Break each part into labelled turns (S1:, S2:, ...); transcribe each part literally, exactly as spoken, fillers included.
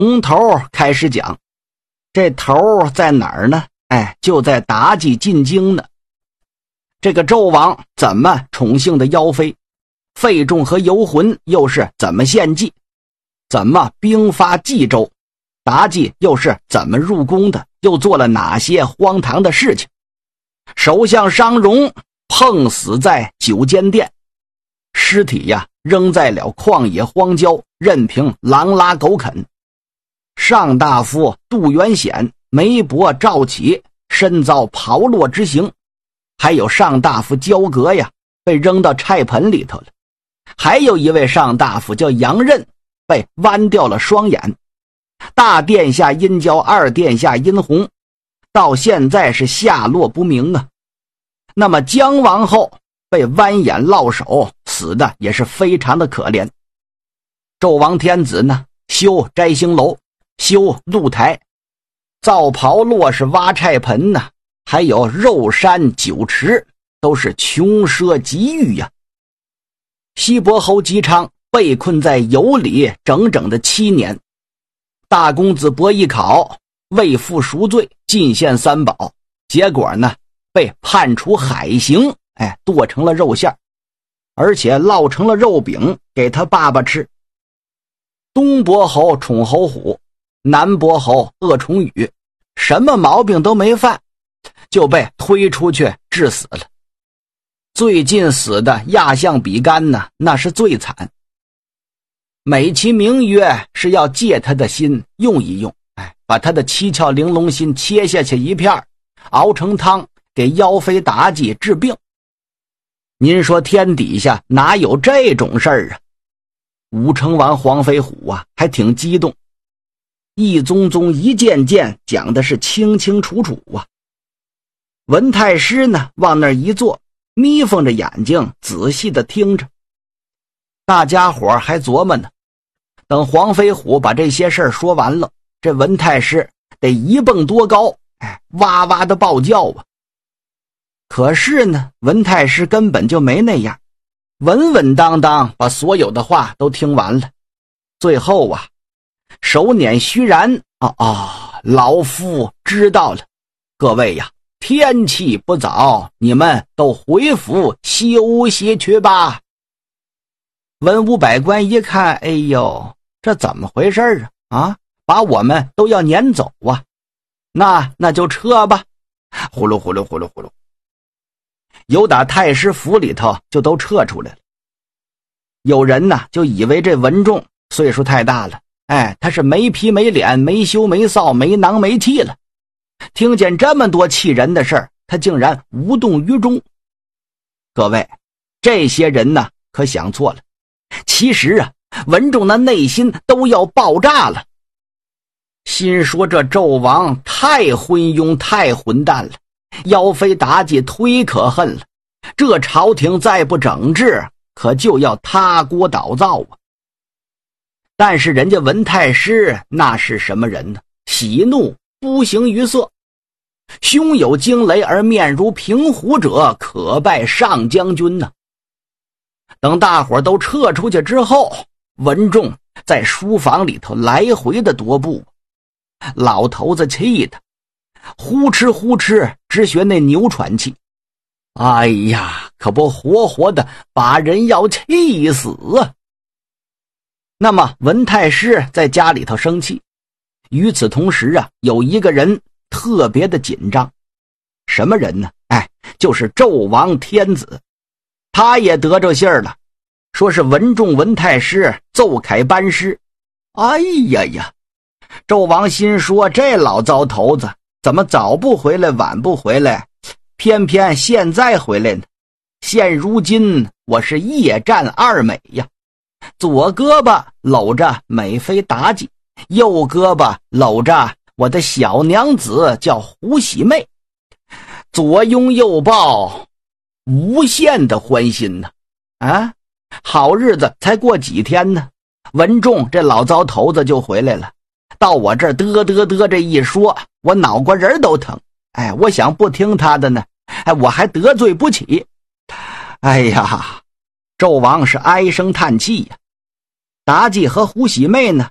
S1: 从头开始讲。这头在哪儿呢？哎，就在妲己进京呢。这个纣王怎么宠幸的妖妃？费仲和游魂又是怎么献计？怎么兵发冀州？妲己又是怎么入宫的？又做了哪些荒唐的事情？首相商容碰死在九间殿，尸体呀扔在了旷野荒郊，任凭狼拉狗啃。上大夫杜元显、媒伯赵启身遭炮烙之刑，还有上大夫焦革呀被扔到菜盆里头了，还有一位上大夫叫杨任被剜掉了双眼。大殿下殷郊，二殿下殷洪，到现在是下落不明啊。那么姜王后被剜眼烙手，死的也是非常的可怜。纣王天子呢，修摘星楼，修露台，造炮烙是挖菜盆呢，还有肉山酒池，都是穷奢极欲呀。西伯侯姬昌被困在羑里整整的七年，大公子伯邑考为父赎罪，进献三宝，结果呢被判处海刑，哎，剁成了肉馅，而且烙成了肉饼给他爸爸吃。东伯侯宠侯虎，南伯侯鄂崇禹，什么毛病都没犯，就被推出去致死了。最近死的亚相比干呢，那是最惨。美其名曰是要借他的心用一用，哎，把他的七窍玲珑心切下去一片，熬成汤给妖妃妲己治病。您说天底下哪有这种事儿啊？武成王黄飞虎啊还挺激动，一宗宗一件件讲的是清清楚楚啊。文太师呢往那儿一坐，眯缝着眼睛仔细的听着。大家伙还琢磨呢，等黄飞虎把这些事儿说完了，这文太师得一蹦多高，哎，哇哇的暴叫啊。可是呢，文太师根本就没那样，稳稳当当把所有的话都听完了。最后啊，手捻虚髯，啊啊，老夫知道了，各位呀，天气不早，你们都回府休息去吧。文武百官一看，哎呦，这怎么回事啊？啊，把我们都要撵走啊！那那就撤吧。呼噜呼噜呼噜呼噜，有打太师府里头就都撤出来了。有人呢就以为这文仲岁数太大了，哎，他是没皮没脸，没羞没臊，没囊没气了。听见这么多气人的事儿，他竟然无动于衷。各位，这些人呢可想错了。其实啊，文仲的内心都要爆炸了，心说这纣王太昏庸太混蛋了，妖妃妲己忒可恨了，这朝廷再不整治，可就要塌锅倒灶啊。但是人家文太师那是什么人呢？喜怒不形于色，胸有惊雷而面如平湖者，可拜上将军呢。等大伙都撤出去之后，文仲在书房里头来回的踱步，老头子气的呼哧呼哧直学那牛喘气，哎呀，可不活活的把人要气死啊。那么文太师在家里头生气，与此同时啊，有一个人特别的紧张。什么人呢？哎，就是纣王天子。他也得着信儿了，说是文仲文太师奏凯班师。哎呀呀，纣王心说，这老糟头子怎么早不回来晚不回来，偏偏现在回来呢？现如今我是夜战二美呀，左胳膊搂着美妃妲己，右胳膊搂着我的小娘子叫胡喜妹，左拥右抱，无限的欢心呢。啊，好日子才过几天呢，文仲这老糟头子就回来了，到我这儿嘚嘚嘚这一说，我脑瓜仁都疼。哎，我想不听他的呢，哎，我还得罪不起。哎呀，纣王是唉声叹气呀。妲己和胡喜妹呢，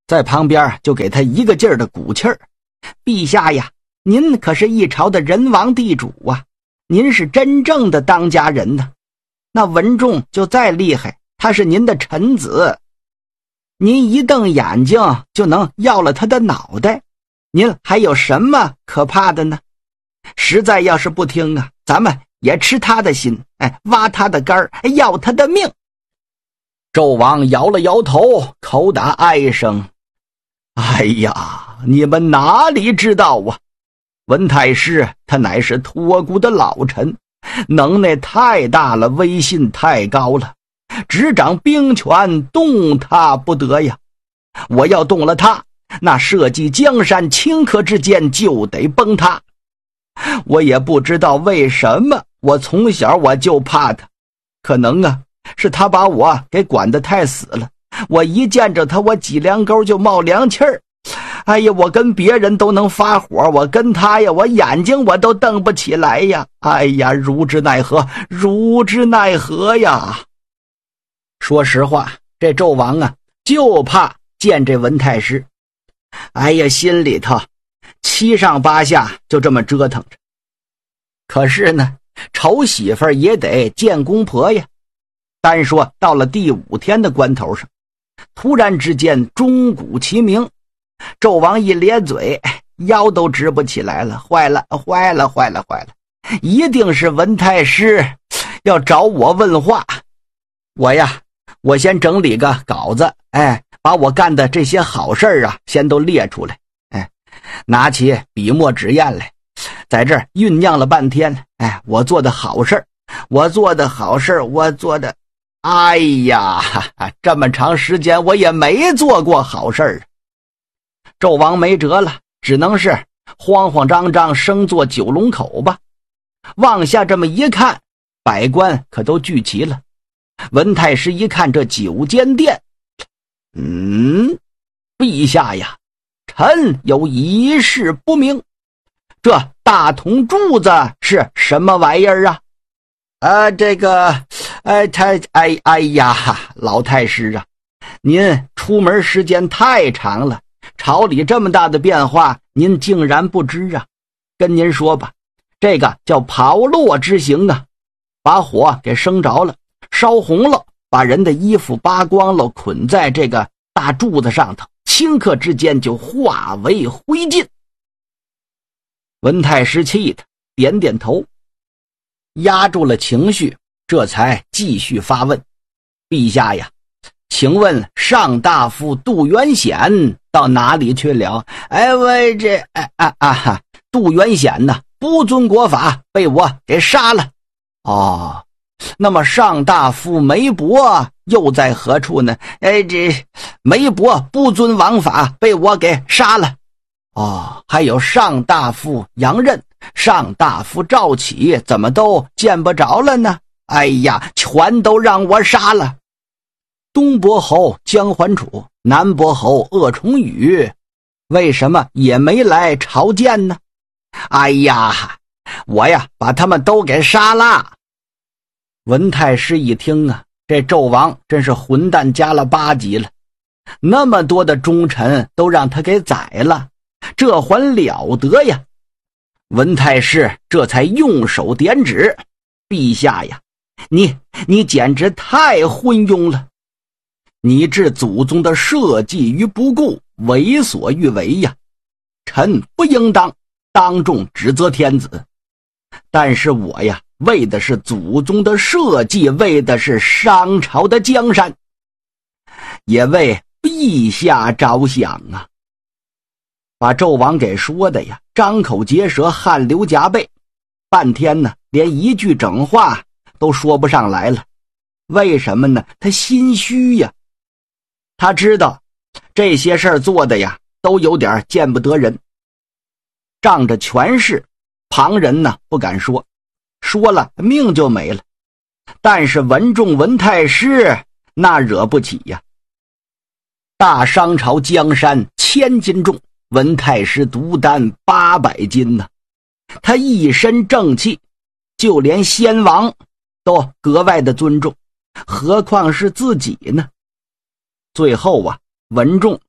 S1: 在旁边就给他一个劲儿的鼓气儿：“陛下呀，您可是一朝的人王地主啊，您是真正的当家人呢。那文仲就再厉害，他是您的臣子，您一瞪眼睛就能要了他的脑袋，您还有什么可怕的呢？实在要是不听啊，咱们也吃他的心，哎，挖他的肝儿，要他的命。”纣王摇了摇头，口打哀声：“哎呀，你们哪里知道啊，文太师他乃是托孤的老臣，能耐太大了，威信太高了，执掌兵权，动他不得呀。我要动了他，那社稷江山顷刻之间就得崩塌。我也不知道为什么，我从小我就怕他，可能啊是他把我给管得太死了，我一见着他，我脊梁沟就冒凉气儿。哎呀，我跟别人都能发火，我跟他呀，我眼睛我都瞪不起来呀！哎呀，如之奈何，如之奈何呀！”说实话，这纣王啊，就怕见这文太师。哎呀，心里头七上八下就这么折腾着。可是呢，丑媳妇也得见公婆呀。单说到了第五天的关头上，突然之间钟鼓齐鸣，纣王一咧嘴，腰都直不起来了，坏了坏了坏了坏了，一定是文太师要找我问话。我呀，我先整理个稿子，哎，把我干的这些好事啊先都列出来，哎，拿起笔墨纸砚来，在这儿酝酿了半天，哎，我做的好事，我做的好事，我做的，哎呀，这么长时间我也没做过好事。纣王没辙了，只能是慌慌张张升坐九龙口吧。往下这么一看，百官可都聚齐了。文太师一看这九间殿，嗯，陛下呀，臣有一事不明，这大铜柱子是什么玩意儿啊？啊，这个，哎，他，哎，哎呀，老太师啊，您出门时间太长了，朝里这么大的变化，您竟然不知啊？跟您说吧，这个叫炮烙之刑啊，把火给生着了，烧红了，把人的衣服扒光了，捆在这个大柱子上头，顷刻之间就化为灰烬。文太师气的点点头，压住了情绪，这才继续发问：“陛下呀，请问上大夫杜元显到哪里去了？”哎喂，这哎啊啊！杜元显呢，不遵国法，被我给杀了。哦，那么上大夫梅伯又在何处呢？哎，这梅伯不遵王法，被我给杀了。哦，还有上大夫杨任、上大夫赵启，怎么都见不着了呢？哎呀，全都让我杀了。东伯侯姜桓楚、南伯侯鄂崇宇，为什么也没来朝见呢？哎呀，我呀把他们都给杀了。文太师一听啊，这纣王真是混蛋加了八级了，那么多的忠臣都让他给宰了，这还了得呀！文太师这才用手点指：“陛下呀，你你简直太昏庸了！你置祖宗的社稷于不顾，为所欲为呀！臣不应当当众指责天子，但是我呀，为的是祖宗的社稷，为的是商朝的江山，也为陛下着想啊！”把纣王给说的呀，张口结舌，汗流浃背，半天呢，连一句整话都说不上来了。为什么呢？他心虚呀。他知道这些事儿做的呀，都有点见不得人，仗着权势，旁人呢不敢说，说了命就没了。但是文仲文太师那惹不起呀。大商朝江山千斤重，文太师独担八百斤呢。他一身正气，就连先王都格外的尊重，何况是自己呢？最后啊，文仲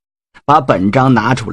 S1: 把本章拿出来。